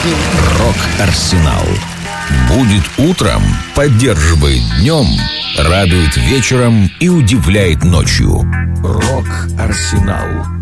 Рок-Арсенал. Будет утром, поддерживает днем, радует вечером и удивляет ночью. Рок-Арсенал.